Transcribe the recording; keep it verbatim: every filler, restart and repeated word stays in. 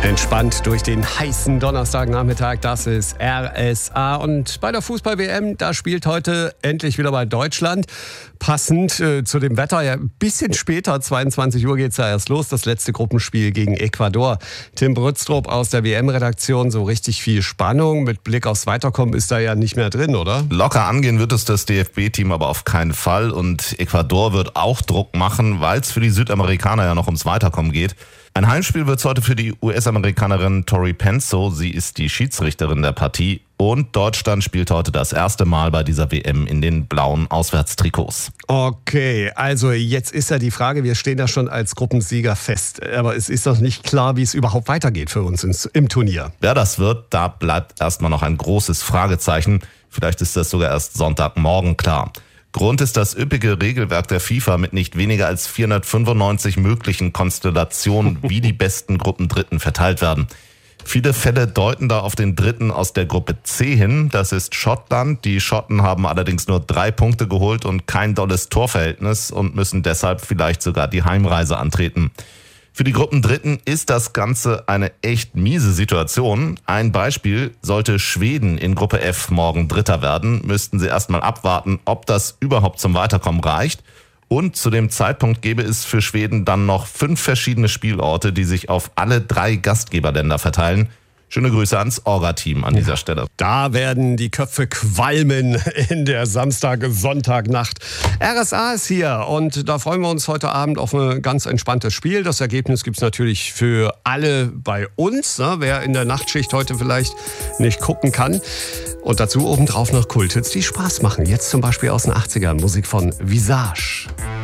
Entspannt durch den heißen Donnerstagnachmittag, das ist R S A. Und bei der Fußball-W M, da spielt heute endlich wieder mal Deutschland. Passend äh, zu dem Wetter, ja ein bisschen später, zweiundzwanzig Uhr geht's ja erst los, das letzte Gruppenspiel gegen Ecuador. Tim Brütztrup aus der W M-Redaktion, so richtig viel Spannung. Mit Blick aufs Weiterkommen ist da ja nicht mehr drin, oder? Locker angehen wird es das D F B-Team aber auf keinen Fall. Und Ecuador wird auch Druck machen, weil es für die Südamerikaner ja noch ums Weiterkommen geht. Ein Heimspiel wird es heute für die U S-Amerikanerin Tori Penso. Sie ist die Schiedsrichterin der Partie. Und Deutschland spielt heute das erste Mal bei dieser W M in den blauen Auswärtstrikots. Okay, also jetzt ist ja die Frage, wir stehen ja schon als Gruppensieger fest. Aber es ist doch nicht klar, wie es überhaupt weitergeht für uns ins, im Turnier. Wer das wird, da bleibt erstmal noch ein großes Fragezeichen. Vielleicht ist das sogar erst Sonntagmorgen klar. Grund ist das üppige Regelwerk der FIFA mit nicht weniger als vierhundertfünfundneunzig möglichen Konstellationen, wie die besten Gruppendritten verteilt werden. Viele Fälle deuten da auf den Dritten aus der Gruppe C hin. Das ist Schottland. Die Schotten haben allerdings nur drei Punkte geholt und kein dolles Torverhältnis und müssen deshalb vielleicht sogar die Heimreise antreten. Für die Gruppendritten ist das Ganze eine echt miese Situation. Ein Beispiel: Sollte Schweden in Gruppe F morgen Dritter werden, müssten sie erstmal abwarten, ob das überhaupt zum Weiterkommen reicht. Und zu dem Zeitpunkt gäbe es für Schweden dann noch fünf verschiedene Spielorte, die sich auf alle drei Gastgeberländer verteilen. Schöne Grüße ans Orga-Team an dieser ja, Stelle. Da werden die Köpfe qualmen in der Samstag-Sonntag-Nacht. R S A ist hier und da freuen wir uns heute Abend auf ein ganz entspanntes Spiel. Das Ergebnis gibt es natürlich für alle bei uns, ne? Wer in der Nachtschicht heute vielleicht nicht gucken kann. Und dazu obendrauf noch Kulthits, die Spaß machen. Jetzt zum Beispiel aus den achtzigern, Musik von Visage.